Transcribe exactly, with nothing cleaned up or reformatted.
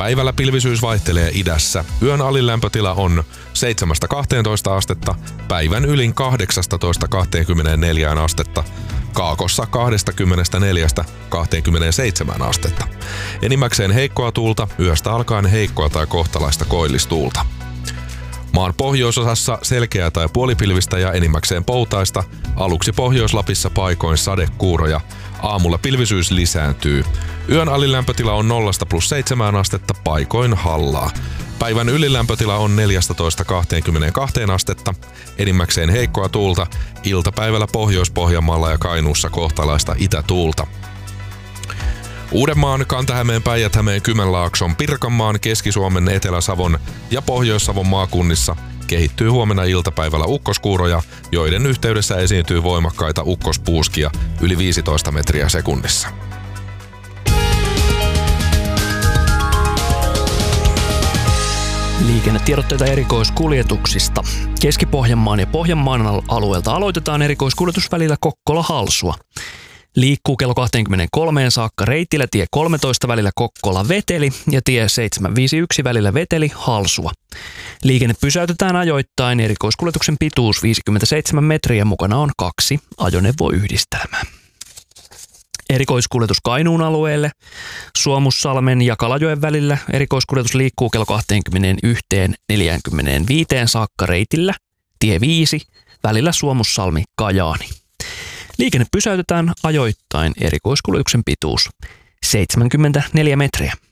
Päivällä pilvisyys vaihtelee idässä. Yön alin lämpötila on seitsemästä kahteentoista astetta, päivän ylin kahdeksastatoista kahteenkymmeneenneljään astetta, kaakossa kaksikymmentäneljä kaksikymmentäseitsemän astetta. Enimmäkseen heikkoa tuulta, yöstä alkaen heikkoa tai kohtalaista koillistuulta. Maan pohjoisosassa selkeää tai puolipilvistä ja enimmäkseen poutaista, aluksi Pohjois-Lapissa paikoin sadekuuroja. Aamulla pilvisyys lisääntyy. Yön alilämpötila on nollasta plus seitsemään astetta, paikoin hallaa. Päivän ylilämpötila on neljästätoista kahteenkymmeneenkahteen astetta, enimmäkseen heikkoa tuulta, iltapäivällä Pohjois-Pohjanmaalla ja Kainuussa kohtalaista itätuulta. Uudenmaan, Kanta-Hämeen, Päijät-Hämeen, Kymenlaakson, Pirkanmaan, Keski-Suomen, Etelä-Savon ja Pohjois-Savon maakunnissa kehittyy huomenna iltapäivällä ukkoskuuroja, joiden yhteydessä esiintyy voimakkaita ukkospuuskia yli viisitoista metriä sekunnissa. Liikennetiedotteita erikoiskuljetuksista. Keski-Pohjanmaan ja Pohjanmaan alueelta aloitetaan erikoiskuljetus välillä Kokkola-Halsua. Liikkuu kello kaksikymmentäkolme saakka reitillä tie kolmetoista välillä Kokkola-Veteli ja tie seitsemänsataaviisikymmentäyksi välillä Veteli-Halsua. Liikenne pysäytetään ajoittain, erikoiskuljetuksen pituus viisikymmentäseitsemän metriä, mukana on kaksi ajoneuvoyhdistelmää. Erikoiskuljetus Kainuun alueelle. Suomussalmen ja Kalajoen välillä erikoiskuljetus liikkuu kello kaksikymmentäyksi neljäkymmentäviisi saakka reitillä tie viisi välillä Suomussalmi-Kajaani. Liikenne pysäytetään ajoittain, erikoiskuljetuksen pituus seitsemänkymmentäneljä metriä.